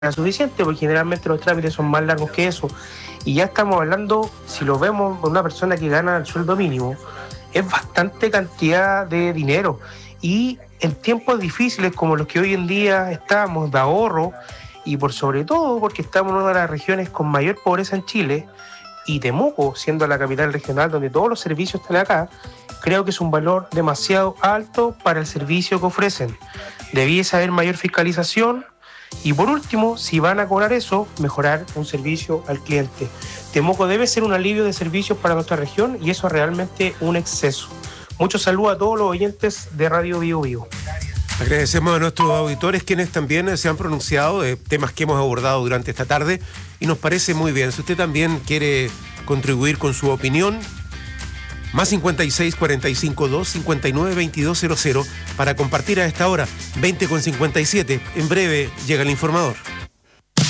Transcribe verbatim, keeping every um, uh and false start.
suficiente, porque generalmente los trámites son más largos que eso. Y ya estamos hablando, si lo vemos, de una persona que gana el sueldo mínimo, es bastante cantidad de dinero. Y en tiempos difíciles como los que hoy en día estamos, de ahorro, y por sobre todo porque estamos en una de las regiones con mayor pobreza en Chile, y Temuco, siendo la capital regional donde todos los servicios están acá, creo que es un valor demasiado alto para el servicio que ofrecen. Debiese haber mayor fiscalización. Y por último, si van a cobrar eso, mejorar un servicio al cliente. Temuco debe ser un alivio de servicios para nuestra región y eso es realmente un exceso. Muchos saludos a todos los oyentes de Radio Bio Bio. Agradecemos a nuestros auditores quienes también se han pronunciado de temas que hemos abordado durante esta tarde y nos parece muy bien. Si usted también quiere contribuir con su opinión, más cincuenta y seis, cuarenta y cinco, dos, cincuenta y nueve, veintidós, cero cero para compartir a esta hora, veinte con cincuenta y siete. En breve llega el informador.